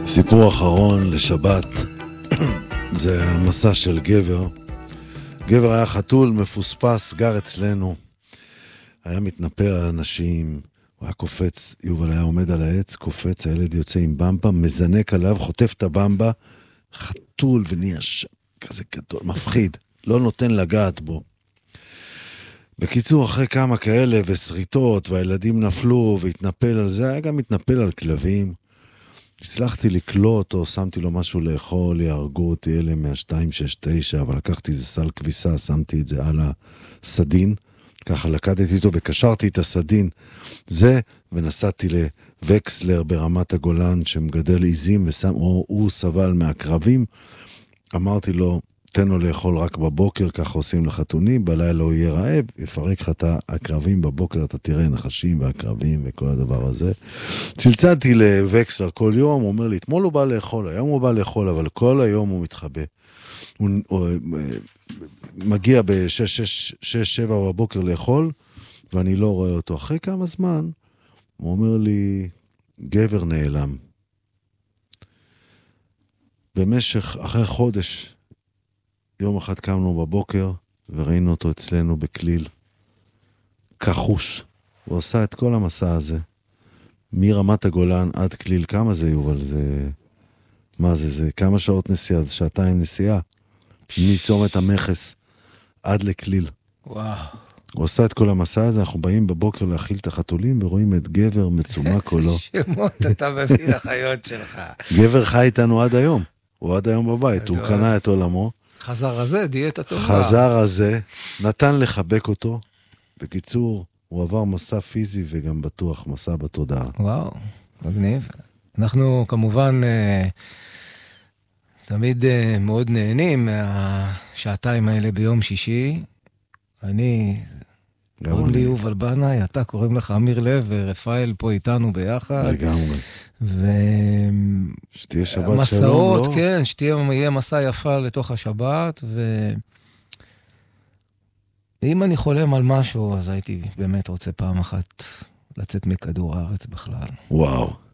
סיפור אחרון לשבת, זה המסע של גבר. גבר היה חתול מפוספס, גר אצלנו, היה מתנפל על אנשים, הוא היה קופץ, יובל היה עומד על העץ, קופץ, הילד יוצא עם במבה, מזנק עליו, חוטף את הבמבה, חתול ונהיה כזה גדול, מפחיד, לא נותן לגעת בו. בקיצור, אחרי כמה כאלה וסריטות, והילדים נפלו והתנפל על זה, היה גם מתנפל על כלבים. הצלחתי לקלוא אותו, שמתי לו משהו לאכול, יהרגו אותי אלה מה-269, אבל לקחתי איזה סל כביסה, שמתי את זה על הסדין, ככה לקדתי אותו וקשרתי את הסדין זה, ונסעתי לווקסלר ברמת הגולן, שמגדל עיזים, הוא סבל מהקרבים, אמרתי לו, תן לו לאכול רק בבוקר, ככה עושים לחתונים, בלילה הוא יהיה רעב, יפרק לך את הקרבים בבוקר, אתה תראה נחשים והקרבים וכל הדבר הזה. צלצלתי לווקסלר כל יום, הוא אומר לי, אתמול הוא בא לאכול, היום הוא בא לאכול, אבל כל היום הוא מתחבא. הוא מגיע ב-6-7 בבוקר לאכול, ואני לא רואה אותו. אחרי כמה זמן, הוא אומר לי, גבר נעלם. אחרי חודש, יום אחד קמנו בבוקר, וראינו אותו אצלנו בכליל. כחוש. הוא עושה את כל המסע הזה. מרמת הגולן עד כליל. כמה זה יובל? מה זה? זה כמה שעות נסיעה? זה שעתיים נסיעה. מצומת המכס עד לכליל. וואו. הוא עושה את כל המסע הזה, אנחנו באים בבוקר להאכיל את החתולים, ורואים את גבר מצומק או לא. שמות אתה מביא לחיות שלך. גבר חי איתנו עד היום. הוא עד היום בבית, הוא קנה את עולמו. חזר הזה, דיאטה טובה. חזר הזה, נתן לחבק אותו. בקיצור, הוא עבר מסע פיזי וגם בטוח מסע בתודעה. וואו, מגניב. אנחנו כמובן תמיד מאוד נהנים מהשעתיים האלה ביום שישי. אני, קוראים לי יובל בנאי, אתה קוראים לך אמיר לב ורפאל פה איתנו ביחד. לגמרי. שתהיה שבת שלום, מסעות, לא? כן, יהיה מסע יפה לתוך השבת, ואם אני חולם על משהו, אז הייתי באמת רוצה פעם אחת לצאת מכדור הארץ בכלל. וואו.